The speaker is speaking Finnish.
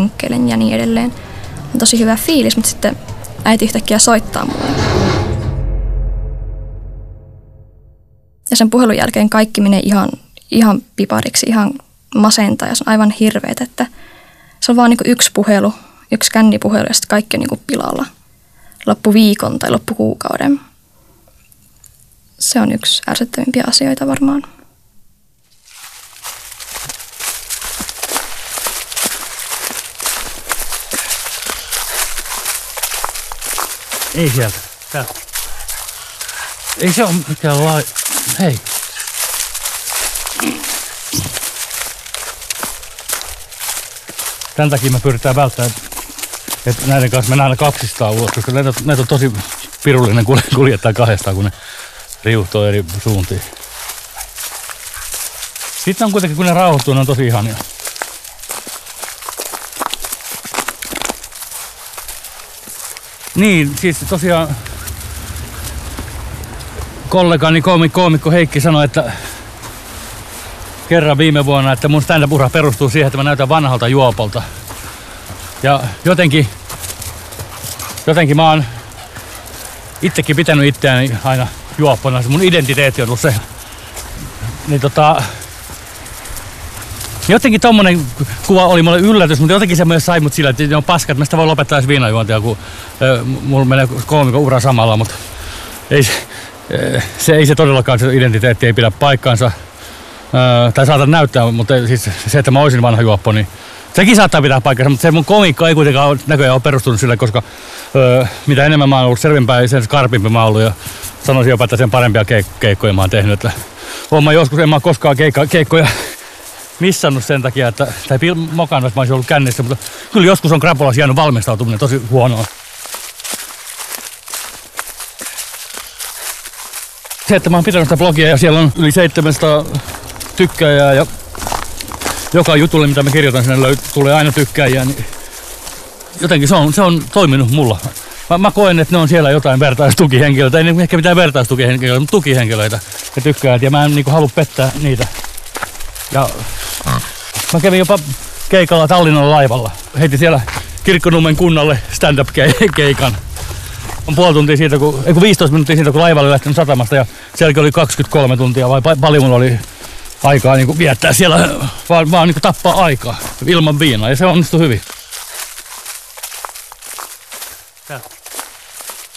lenkkeilen ja niin edelleen. On tosi hyvä fiilis, mutta sitten äiti yhtäkkiä soittaa mulle. Ja sen puhelun jälkeen kaikki menee ihan pipariksi, ihan masentaa ja se on aivan hirveet, että se on vaan niin kuin yksi puhelu, yksi kännipuhelu ja sitten kaikki on niin kuin pilalla loppuviikon tai loppukuukauden. Se on yksi ärsyttävimpiä asioita varmaan. Ei sieltä. Täältä. Ei se ole mikään Hei. Tän takia me pyritään välttämään, että näiden kanssa mennään aina kaksistaan ulos, koska näitä on tosi pirullinen kuljettaa kahdestaan, kun ne riuhtoo eri suuntiin. Sitten on kuitenkin, kun ne rauhoittuu, ne on tosi ihania. Niin, siis tosiaan kollegani koomikko Heikki sanoi, että kerran viime vuonna, että mun stand-up-ura perustuu siihen, että mä näytän vanhalta juopolta. Ja jotenkin mä oon itsekin pitänyt itseäni aina juoppona. Mun identiteetti on ollut se. Niin jotenkin tommonen kuva oli mulle yllätys, mutta jotenkin se myös sai mut sillä, että ne on paskat, mä sitä voi lopettaa edes viinajuontia, kun mulla menee koomikon ura samalla, mutta ei se todellakaan, se identiteetti ei pidä paikkaansa. Tai saatan näyttää, mutta siis se, että mä olisin vanha juoppo, niin sekin saattaa pitää paikkansa, mutta se mun komiikka ei kuitenkaan näköjään ole perustunut sille, koska mitä enemmän mä oon ollut selvinpäin, sen skarpimpi mä oon ollut ja sanoisin jopa, että sen parempia keikkoja mä oon tehnyt. Että en mä koskaan keikkoja missannut sen takia, tai mokannut, että mä olisin ollut kännissä, mutta kyllä joskus on krapulassa jäänyt valmistautuminen tosi huonoa. Se, että mä oon pitänyt sitä blogia ja siellä on yli 700 tykkääjää ja joka jutulle, mitä mä kirjoitan, sinne tulee aina tykkääjiä, niin jotenkin se on toiminut mulla. Mä koen, että ne on siellä jotain vertaistukihenkilöitä, ei ehkä mitään vertaistukihenkilöitä, mutta tukihenkilöitä ja tykkääjät, ja mä en niinku halua pettää niitä. Ja mä kävin jopa keikalla Tallinnan laivalla. Heitin siellä Kirkkonummen kunnalle stand-up-keikan. On puoli tuntia siitä, 15 minuuttia siitä, kun laiva oli lähtenyt satamasta ja sielläkin oli 23 tuntia, vai paljon mulla oli aikaa niin kuin viettää siellä, vaan niin kuin tappaa aikaa ilman viinaa ja se onnistui hyvin. Tää.